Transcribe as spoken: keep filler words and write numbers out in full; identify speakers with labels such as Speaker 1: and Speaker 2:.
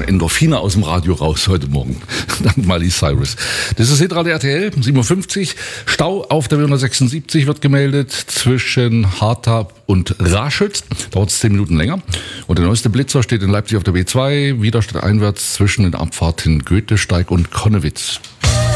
Speaker 1: Endorphine aus dem Radio raus heute Morgen. Dank Miley Cyrus. Das ist Hitradio R T L, sieben Uhr fünfzig. Stau auf der B hundertsechsundsiebzig wird gemeldet zwischen Harthab und Raschütz. Dauert es zehn Minuten länger. Und der neueste Blitzer steht in Leipzig auf der B zwei, Widerstadt einwärts zwischen den Abfahrten Goethesteig und Konnewitz.